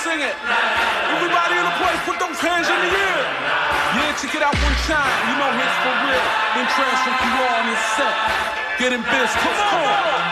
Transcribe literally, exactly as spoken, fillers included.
sing it. Everybody in the place, put those hands in the air. Yeah, check it out one time. You know it's for real. Then transfer you on and set. Getting biz, come on.